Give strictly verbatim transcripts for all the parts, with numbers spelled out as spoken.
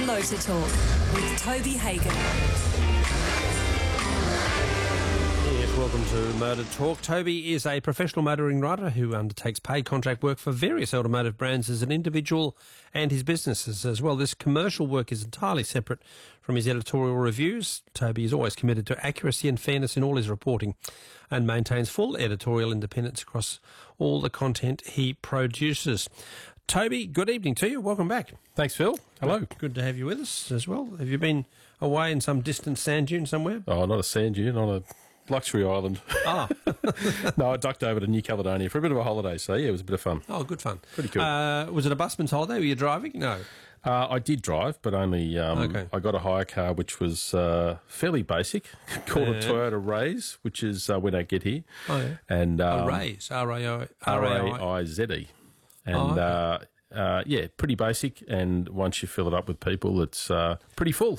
Motor Talk with Toby Hagan. Yes, welcome to Motor Talk. Toby is a professional motoring rider who undertakes paid contract work for various automotive brands as an individual and his businesses as well. This commercial work is entirely separate from his editorial reviews. Toby is always committed to accuracy and fairness in all his reporting and maintains full editorial independence across all the content he produces. Toby, good evening to you. Welcome back. Thanks, Phil. Hello. Good to have you with us as well. Have you been away in some distant sand dune somewhere? Oh, not a sand dune, on a luxury island. Ah. No, I ducked over to New Caledonia for a bit of a holiday, so yeah, it was a bit of fun. Oh, good fun. Pretty cool. Uh, was it a busman's holiday? Were you driving? No. Uh, I did drive, but only um, Okay. I got a hire car which was uh, fairly basic, called Yeah. a Toyota Raise, which is uh, when I get here. Oh, yeah. And A um, Raise, R A I R A I Z E. And Oh, okay. uh, uh, yeah, pretty basic. And once you fill it up with people, it's uh, pretty full.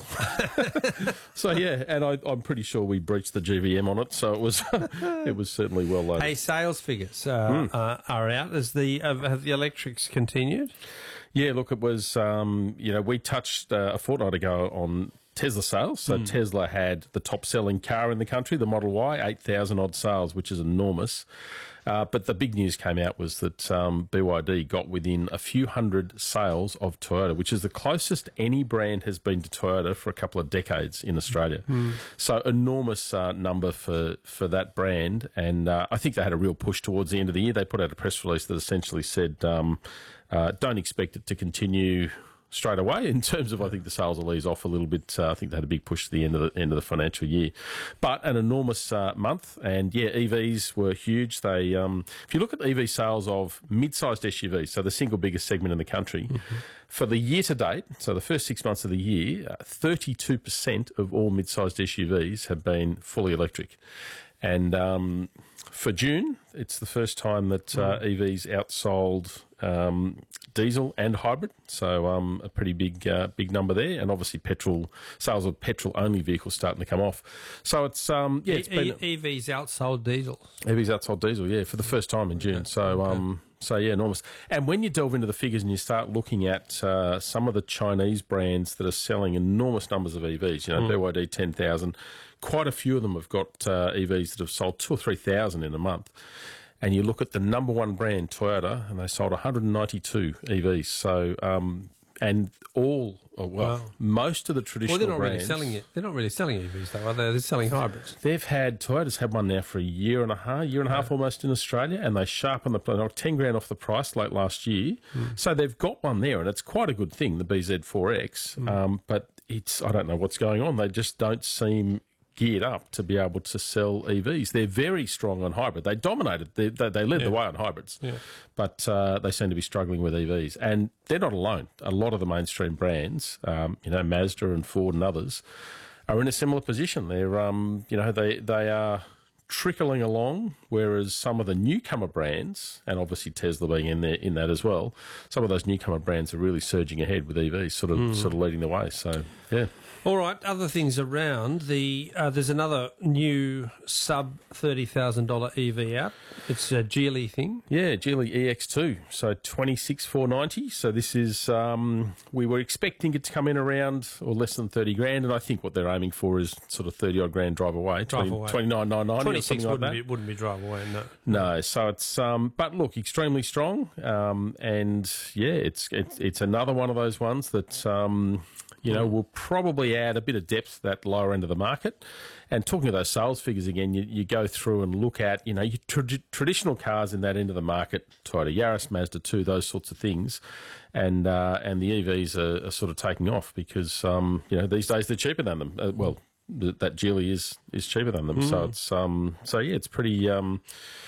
So yeah, and I, I'm pretty sure we breached the G V M on it, so it was it was certainly well loaded. Hey, sales figures uh, uh, are out. As the uh, have the electrics continued? Yeah, look, it was, um, you know, we touched uh, a fortnight ago on Tesla sales. So Tesla had the top-selling car in the country, the Model Y, eight thousand odd sales, which is enormous. Uh, but the big news came out was that um, B Y D got within a few hundred sales of Toyota, which is the closest any brand has been to Toyota for a couple of decades in Australia. So enormous uh, number for, for that brand. And uh, I think they had a real push towards the end of the year. They put out a press release that essentially said, um, uh, don't expect it to continue straight away in terms of, I think the sales will ease off a little bit. Uh, I think they had a big push to the end of the end of the financial year, but an enormous uh, month. And yeah, E Vs were huge. They, um, if you look at E V sales of mid-sized S U Vs, so the single biggest segment in the country, for the year to date, so the first six months of the year, uh, thirty-two percent of all mid-sized S U Vs have been fully electric. And um, for June, it's the first time that uh, E Vs outsold um, diesel and hybrid, so um, a pretty big uh, big number there. And obviously, petrol sales of petrol-only vehicles starting to come off. So it's um, yeah, it's E- been E Vs outsold diesel. E Vs outsold diesel, yeah, for the first time in June. So um, so yeah, enormous. And when you delve into the figures and you start looking at uh, some of the Chinese brands that are selling enormous numbers of E Vs, you know, B Y D ten thousand. Quite a few of them have got uh, E Vs that have sold two or three thousand in a month. And you look at the number one brand, Toyota, and they sold one hundred ninety-two E Vs. So, um, and all, oh, well, Wow. most of the traditional Well, they're not brands, really selling it. They're not really selling E Vs though, are they? They're selling hybrids. they've had, Toyota's had one now for a year and a half, year and a half almost in Australia, and they sharpened the, they knocked ten grand off the price late last year. So they've got one there, and it's quite a good thing, the B Z four X. Um, but it's, I don't know what's going on. They just don't seem geared up to be able to sell E Vs. They're very strong on hybrid. They dominated. They, they, they led Yeah. the way on hybrids, Yeah. but uh, they seem to be struggling with E Vs. And they're not alone. A lot of the mainstream brands, um, you know, Mazda and Ford and others, are in a similar position. They're, um, you know, they they are trickling along, whereas some of the newcomer brands, and obviously Tesla being in there in that as well, some of those newcomer brands are really surging ahead with E Vs, sort of sort of leading the way. So yeah. All right, other things around. The uh, there's another new sub thirty thousand dollar E V out. It's a Geely thing. Yeah, Geely E X two, so twenty-six four ninety. So this is, um, we were expecting it to come in around or less than thirty grand, and I think what they're aiming for is sort of thirty odd grand drive away, Drive away. twenty-nine nine ninety or Twenty six something like wouldn't that. be wouldn't be drive away. No. No, so it's um, but look, extremely strong, um, and yeah, it's it's it's another one of those ones that um, you know, will probably add a bit of depth to that lower end of the market. And talking of those sales figures again, you, you go through and look at, you know, your tra- traditional cars in that end of the market, Toyota Yaris, Mazda two, those sorts of things. And uh, and the E Vs are, are sort of taking off because, um, you know, these days they're cheaper than them. Uh, well, th- that Geely is, is cheaper than them. Mm. So it's, um, so yeah, it's pretty, um,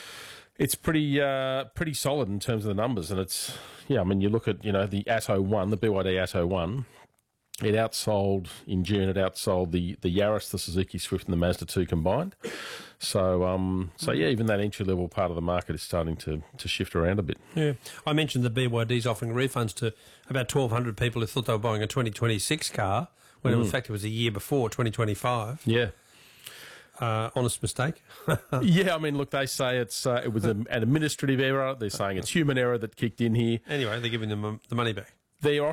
it's pretty, uh, pretty solid in terms of the numbers. And it's, yeah, I mean, you look at, you know, the Atto one, the B Y D Atto one, it outsold, in June, it outsold the, the Yaris, the Suzuki Swift and the Mazda two combined. So, um, so yeah, even that entry-level part of the market is starting to, to shift around a bit. Yeah. I mentioned the B Y D's offering refunds to about twelve hundred people who thought they were buying a twenty twenty-six car, when Mm. in fact it was a year before, twenty twenty-five. Yeah. Uh, honest mistake. Yeah, I mean, look, they say it's uh, it was a, an administrative error. They're saying it's human error that kicked in here. Anyway, they're giving them um, the money back. They're